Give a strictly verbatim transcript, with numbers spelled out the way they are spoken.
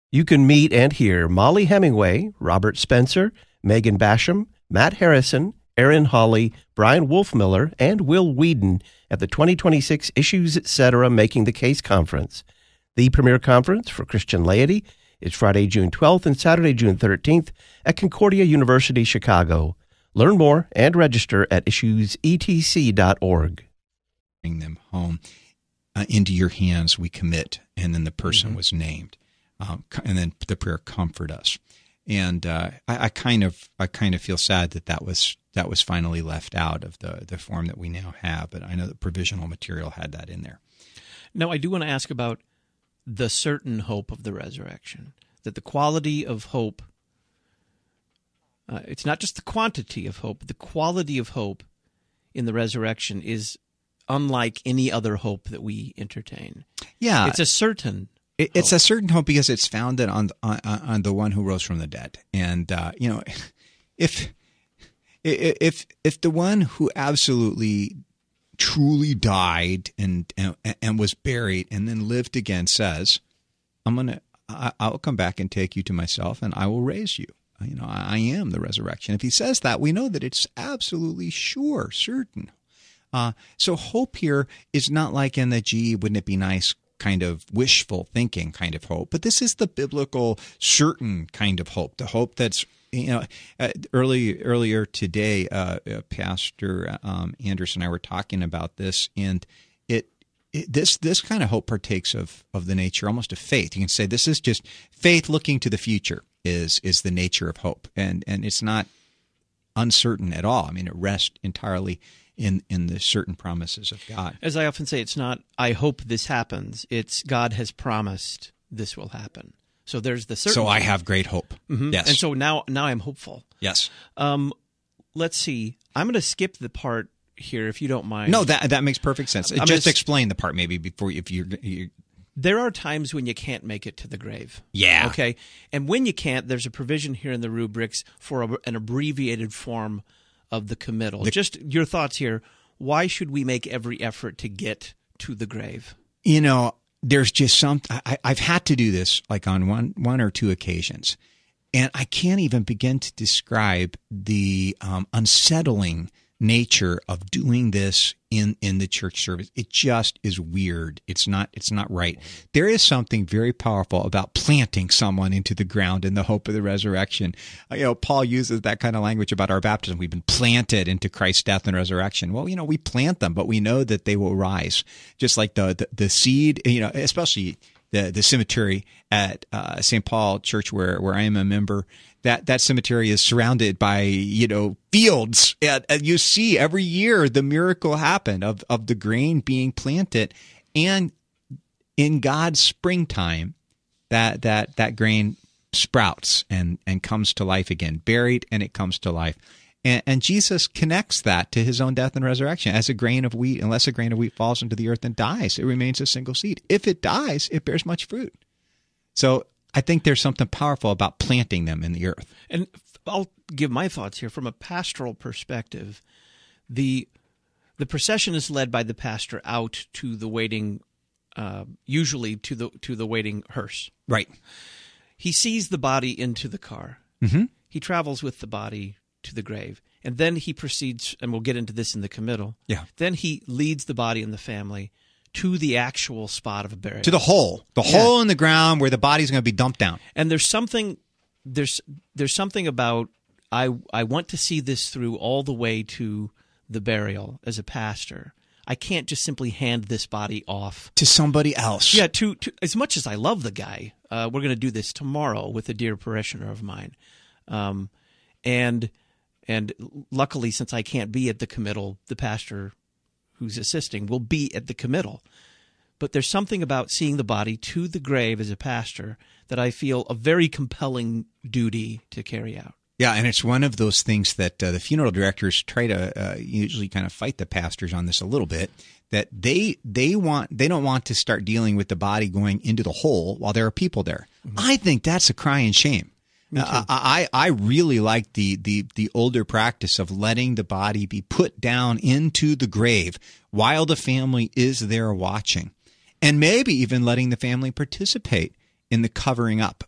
You can meet and hear Molly Hemingway, Robert Spencer, Megan Basham, Matt Harrison, Aaron Hawley, Brian Wolfmiller, and Will Whedon at the twenty twenty-six Issues Etc. Making the Case Conference. The premier conference for Christian laity is Friday, June twelfth and Saturday, June thirteenth at Concordia University, Chicago. Learn more and register at issues e t c dot org. Bring them home. Uh, into your hands we commit, and then the person Mm-hmm. was named. Um, and then the prayer, comfort us. And uh, I, I kind of I kind of feel sad that that was that was finally left out of the, the form that we now have. But I know the provisional material had that in there. Now, I do want to ask about the certain hope of the resurrection, that the quality of hope, uh, it's not just the quantity of hope, but the quality of hope in the resurrection is unlike any other hope that we entertain. Yeah. It's a certain It, it's a certain hope because it's founded on, on on the one who rose from the dead. And uh, you know, if if if the one who absolutely truly died and and, and was buried and then lived again says, "I'm gonna, I, I'll come back and take you to myself, and I will raise you." You know, I, I am the resurrection. If he says that, we know that it's absolutely sure, certain. Uh, so hope here is not like in the gee, wouldn't it be nice kind of wishful thinking kind of hope, but this is the biblical certain kind of hope, the hope that's, you know, uh, early earlier today, uh, uh, Pastor um, Anderson and I were talking about this, and it, it this this kind of hope partakes of of the nature almost of faith. You can say this is just faith looking to the future is is the nature of hope, and and it's not uncertain at all. I mean, it rests entirely in in the certain promises of God. As I often say, it's not, I hope this happens. It's God has promised this will happen. So there's the certainty. So I have great hope. Mm-hmm. Yes. And so now now I'm hopeful. Yes. Um, let's see. I'm going to skip the part here, if you don't mind. No, that that makes perfect sense. I'm Just gonna, explain the part maybe before, if you're, you're... There are times when you can't make it to the grave. Yeah. Okay? And when you can't, there's a provision here in the rubrics for a, an abbreviated form of the committal. The, Just your thoughts here. Why should we make every effort to get to the grave? You know, there's just some. I, I've had to do this like on one one or two occasions, and I can't even begin to describe the um, unsettling nature of doing this in, in the church service. It just is weird. It's not it's not right. There is something very powerful about planting someone into the ground in the hope of the resurrection. You know, Paul uses that kind of language about our baptism. We've been planted into Christ's death and resurrection. Well, you know, we plant them, but we know that they will rise. Just like the the, the seed, you know, especially the the cemetery at uh, Saint Paul Church where where I am a member. That that cemetery is surrounded by, you know, fields. And, and you see every year the miracle happen of, of the grain being planted. And in God's springtime, that that that grain sprouts and, and comes to life again, buried, and it comes to life. And, and Jesus connects that to his own death and resurrection. As a grain of wheat, unless a grain of wheat falls into the earth and dies, it remains a single seed. If it dies, it bears much fruit. So I think there's something powerful about planting them in the earth. And I'll give my thoughts here from a pastoral perspective. The the procession is led by the pastor out to the waiting, uh, usually to the to the waiting hearse. Right. He sees the body into the car. Mm-hmm. He travels with the body to the grave, and then he proceeds, and we'll get into this in the committal. Yeah. Then he leads the body and the family to the actual spot of a burial. To the hole. The Yeah. hole in the ground where the body's going to be dumped down. And there's something there's there's something about I I want to see this through all the way to the burial as a pastor. I can't just simply hand this body off to somebody else. Yeah, to, to as much as I love the guy, uh, we're going to do this tomorrow with a dear parishioner of mine. Um, and and luckily, since I can't be at the committal, the pastor who's assisting will be at the committal. But there's something about seeing the body to the grave as a pastor that I feel a very compelling duty to carry out. Yeah, and it's one of those things that uh, the funeral directors try to uh, usually kind of fight the pastors on this a little bit, that they they want they don't want to start dealing with the body going into the hole while there are people there. Mm-hmm. I think that's a crying shame. Uh, I I really like the, the the older practice of letting the body be put down into the grave while the family is there watching, and maybe even letting the family participate in the covering up